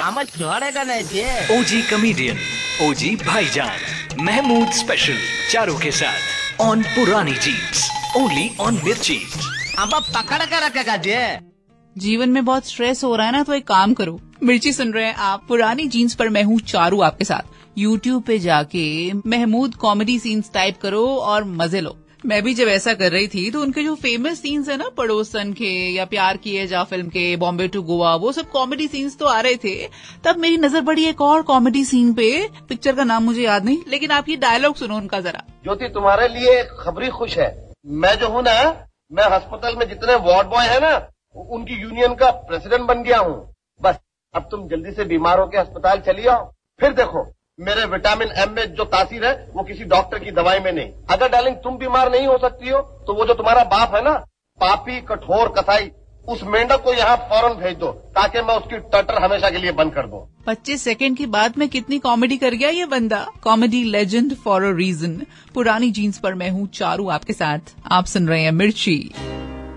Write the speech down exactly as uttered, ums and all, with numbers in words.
आम जोड़ेगा नहीं थे। ओजी कमेडियन, ओजी भाईजान, महमूद स्पेशल चारों के साथ ऑन पुरानी जीन्स, ओनली ऑन मिर्ची। अब पकड़ कर रखेगा जी। जीवन में बहुत स्ट्रेस हो रहा है ना, तो एक काम करो, मिर्ची सुन रहे हैं आप, पुरानी जीन्स पर मैं हूँ चारू आपके साथ। यूट्यूब पे जाके महमूद कॉमेडी सीन्स टाइप करो और मजे लो। मैं भी जब ऐसा कर रही थी तो उनके जो फेमस सीन्स है ना, पड़ोसन के या प्यार किए जा फिल्म के, बॉम्बे टू गोवा, वो सब कॉमेडी सीन्स तो आ रहे थे। तब मेरी नजर पड़ी एक और कॉमेडी सीन पे, पिक्चर का नाम मुझे याद नहीं, लेकिन आप ये डायलॉग सुनो उनका जरा। ज्योति, तुम्हारे लिए एक खबरी खुश है। मैं जो हूँ ना, मैं अस्पताल में जितने वार्ड बॉय है ना, उनकी यूनियन का प्रेसिडेंट बन गया हूँ। बस अब तुम जल्दी से बीमार होकर अस्पताल चली आओ, फिर देखो मेरे विटामिन एम में जो तासीर है वो किसी डॉक्टर की दवाई में नहीं। अगर डार्लिंग तुम बीमार नहीं हो सकती हो तो वो जो तुम्हारा बाप है ना, पापी कठोर कसाई, उस मेंढक को यहाँ फौरन भेज दो ताकि मैं उसकी टटर हमेशा के लिए बंद कर दूं। पच्चीस सेकंड की बात में कितनी कॉमेडी कर गया ये बंदा। Comedy legend for a reason. पुरानी जीन्स पर मैं हूँ चारू आपके साथ, आप सुन रहे हैं मिर्ची।